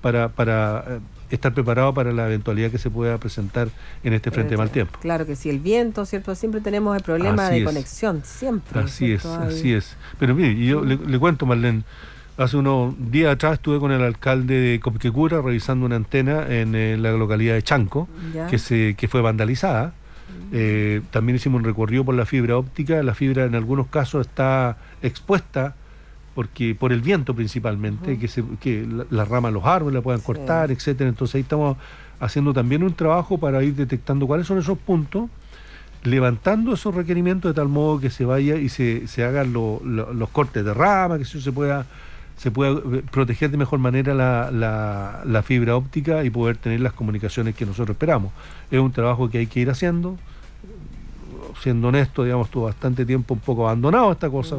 para estar preparado para la eventualidad que se pueda presentar en este frente de mal tiempo. Claro que sí, el viento, ¿cierto? Siempre tenemos el problema de conexión, siempre. Así es. Pero mire, yo le cuento, Marlene, hace unos días atrás estuve con el alcalde de Copquecura revisando una antena en la localidad de Chanco, que fue vandalizada. También hicimos un recorrido por la fibra óptica. La fibra en algunos casos está expuesta por el viento principalmente, que las ramas de los árboles la puedan cortar, etcétera. Entonces ahí estamos haciendo también un trabajo para ir detectando cuáles son esos puntos, levantando esos requerimientos de tal modo que se vaya y se hagan los cortes de rama, que se pueda proteger de mejor manera la fibra óptica y poder tener las comunicaciones que nosotros esperamos. Es un trabajo que hay que ir haciendo. Siendo honesto, digamos, estuvo bastante tiempo un poco abandonado esta cosa,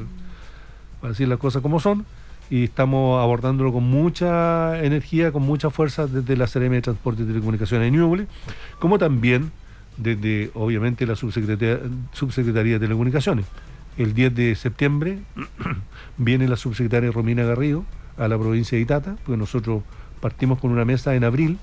para decir las cosas como son, y estamos abordándolo con mucha energía, con mucha fuerza desde la Seremia de Transporte y Telecomunicaciones de Ñuble, como también desde, obviamente, la Subsecretaría de Telecomunicaciones. El 10 de septiembre viene la subsecretaria Romina Garrido a la provincia de Itata, porque nosotros partimos con una mesa en abril,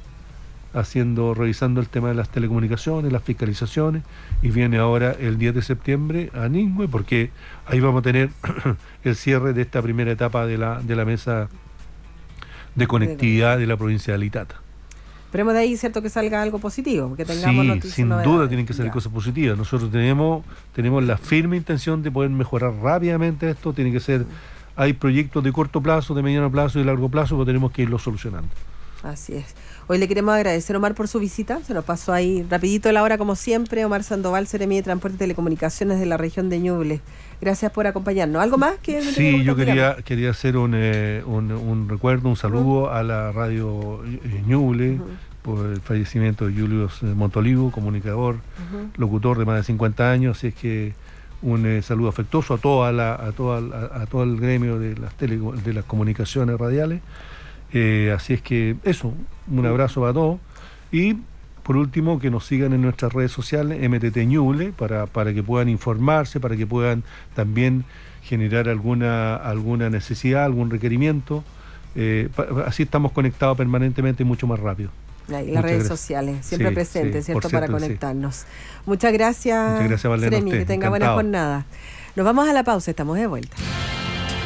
revisando el tema de las telecomunicaciones, las fiscalizaciones, y viene ahora el 10 de septiembre a Ningüe, porque ahí vamos a tener el cierre de esta primera etapa de la mesa de conectividad de la provincia de Itata. Esperemos de ahí, ¿cierto?, que salga algo positivo, que tengamos noticias. Sin duda tienen que salir cosas positivas. Nosotros tenemos la firme intención de poder mejorar rápidamente esto. Tiene que ser, hay proyectos de corto plazo, de mediano plazo y de largo plazo, pero tenemos que irlos solucionando. Así es. Hoy le queremos agradecer, Omar, por su visita. Se nos pasó ahí rapidito la hora, como siempre. Omar Sandoval, Seremia de Transporte y Telecomunicaciones de la región de Ñuble. Gracias por acompañarnos. ¿Algo más que Sí, yo quería hacer un recuerdo, un saludo a la radio Ñuble por el fallecimiento de Julio Montolivo, comunicador, locutor de más de 50 años. Así es que un saludo afectuoso a todo el gremio de las comunicaciones radiales. Así es que eso, un abrazo para todos, y por último que nos sigan en nuestras redes sociales, MTT Ñuble, para que puedan informarse, para que puedan también generar alguna necesidad, algún requerimiento. Así estamos conectados permanentemente y mucho más rápido. Las redes sociales, siempre presentes, ¿cierto? Para conectarnos. Muchas gracias, Marlene, Seremi, que tenga buena jornada. Nos vamos a la pausa, estamos de vuelta.